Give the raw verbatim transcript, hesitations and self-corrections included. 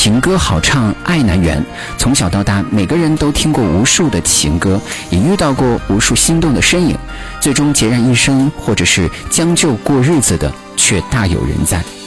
情歌好唱爱难圆，从小到大每个人都听过无数的情歌，也遇到过无数心动的身影，最终孑然一身或者是将就过日子的却大有人在。